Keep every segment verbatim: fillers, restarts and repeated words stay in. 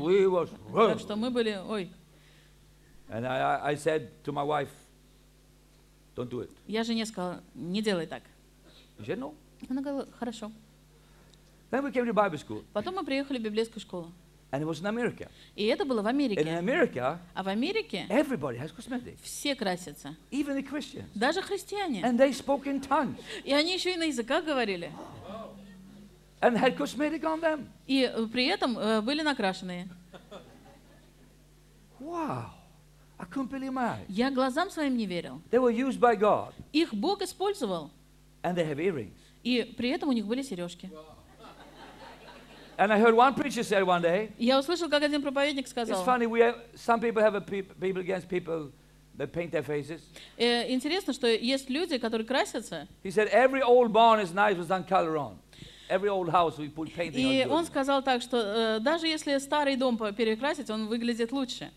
we was. Так что мы были, ой. And I, I said to my wife, don't do it. Я жене сказала, не делай так. She said, no. Она говорила, хорошо. Then we came to Bible school, Потом мы приехали в библейскую школу. and it was in America. И это было в And in Америке. America, А в Америке everybody has cosmetics, все красятся. even the Christians. Даже христиане. And they spoke in tongues И они еще и на языках говорили. and had cosmetic on them. И э, при этом э, были накрашенные. Wow. I couldn't believe my eyes. Я глазам своим не верил. They were used by God, Их Бог использовал. and they have earrings. И при этом у них были сережки. And I heard one preacher say one day, Я услышал, как один проповедник it's сказал. funny, we have, some people have a peop people against people that paint their faces. Э, интересно, что есть люди, которые красятся. He said every old barn is nice with some color on. Every old house we put painting И on. он Good. сказал так, что э, даже если старый дом по- перекрасить, он выглядит лучше.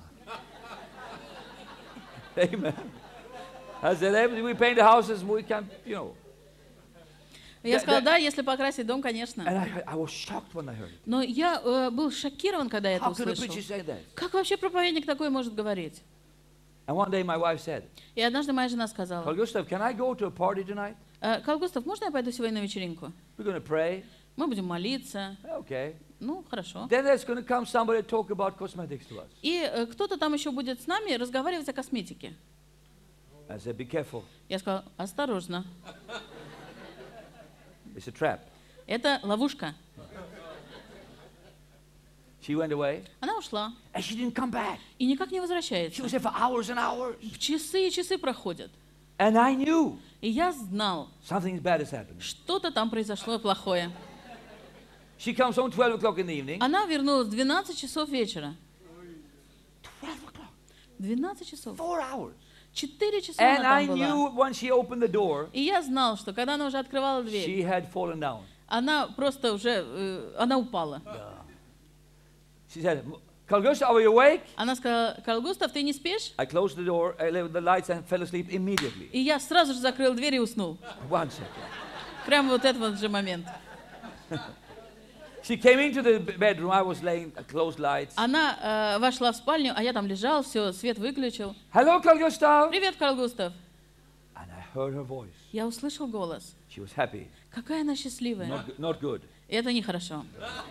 Amen. I said every we paint the houses, we can, you know. Я Да- сказала, да. да, если покрасить дом, конечно. And I, I was shocked when I heard it. Но я э, был шокирован, когда я это How could a preacher услышал. say that? Как вообще проповедник такое может говорить? And one day my wife said, И однажды моя жена Carl сказала, Gustav, can I go to a party tonight? «Э, Карл Густав, можно я пойду сегодня на вечеринку? We're going to pray. Мы будем молиться. Okay. Ну, хорошо. Then there's going to come somebody to talk about cosmetics to us. И э, кто-то там еще будет с нами разговаривать о косметике. I said, be careful. Я сказала, осторожно, It's a trap. это ловушка. She went away, Она ушла and she didn't come back. и никак не She возвращается. was there for hours and hours. Часы и часы проходят. And I knew И я знал, something bad is happening. что-то там произошло плохое. She comes home twelve o'clock in the evening. Она вернулась в двенадцать часов вечера. twelve o'clock. двенадцать часов. Four hours. Четыре часа And она I там была. knew when she opened the door, И я знал, что когда она уже открывала дверь, she had fallen down. она просто уже, э, она упала. She said, Carl Gustav, are you awake? Она сказала, Карл Густав, ты не спишь? I closed the door, I lit the lights and fell asleep immediately. И я сразу же закрыл дверь и уснул. One second. Прямо вот этот вот же момент. She came into the b- bedroom. I was laying, uh, closed lights. Она э, вошла в спальню, а я там лежал, все, свет выключил. Hello, Carl Gustav. Привет, Карл Густав. And I heard her voice. Я услышал голос. She was happy. Какая она счастливая. Not, g- not good. И это нехорошо.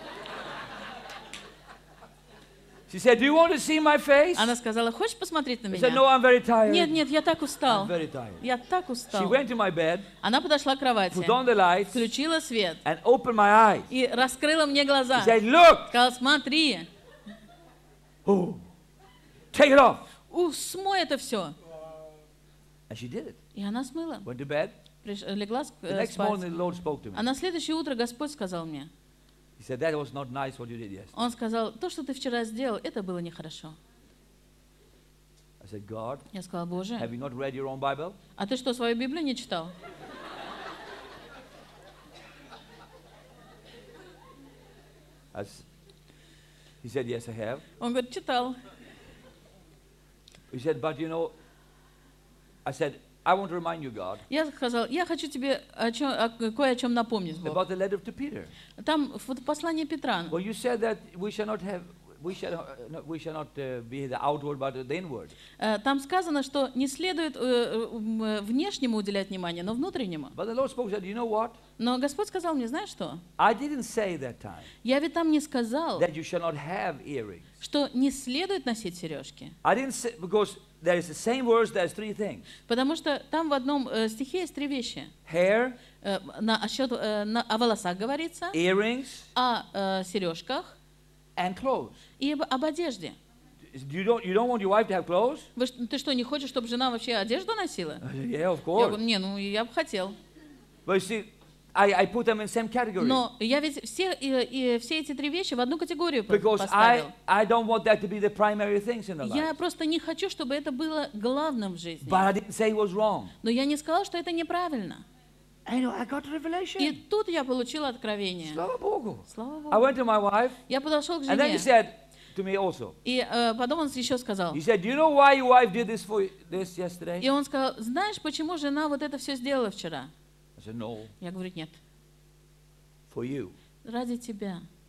She said, do you want to see my face? Она сказала, хочешь посмотреть на I said, no, меня? I'm very tired. Нет, нет, я так устал. I'm very tired. Я так She устал. went to my bed, Она подошла к кровати, put on the lights, включила свет and opened my eyes. и раскрыла мне глаза. She said, look. Сказала, смотри, Oh, take it off. у, смой это все. And she did it. И она смыла. Went to bed. Приш- легла с- The э, next morning, спать. the Lord spoke to me. А на следующее утро Господь сказал мне, He said, that was not nice what you did yesterday. Он сказал, то, что ты вчера сделал, это было нехорошо. I said, God, Я сказала, Боже, have you not read your own Bible? а ты что, свою Библию не читал? I s- He said, yes, I have. Он говорит, читал. He said, but you know, I said, I want to remind you, God, Я сказал, я хочу тебе о чем, о, кое о чем напомнить, Бог. about the letter to Peter. Там в послании Петра. Well, you said that we shall not have, we shall, uh, no, we shall not uh, be the outward, but the inward. Э, Там сказано, что не следует э, м, э, внешнему уделять внимание, но внутреннему. But the Lord spoke, said, you know what? Но Господь сказал мне, знаешь что? I didn't say that time Я ведь там не сказал, that you shall not have earrings. что не следует носить сережки. I didn't say, because there is the same words, there's three things. Потому что там в одном э, стихе есть три вещи. Hair, Э, на, о, счет, э, на- о волосах говорится, earrings, о э, сережках and clothes. и об, об одежде. You don't, you don't want your wife to have clothes? Вы, ш- ты что, не хочешь, чтобы жена вообще одежду носила? I said, yeah, of Я course. говорю, не, ну я бы хотел. But you see, I, I put them in same category. Но я ведь все, и, и все эти три вещи в одну категорию по- Because поставил. I, I don't want that to be the primary things in the Я life. просто не хочу, чтобы это было главным в жизни. But I didn't say it was wrong. Но я не сказала, что это неправильно. And you know, I got И revelation. тут я получила откровение. Slava Bogu. Слава I Богу. went to my wife, Я подошел к and then he жене, said to me also, и э, потом он еще сказал. he said, do you know why your wife did this for this yesterday? И он сказал, знаешь, почему жена вот это все сделала вчера? I said, no, Я говорю, нет, for you. ради тебя.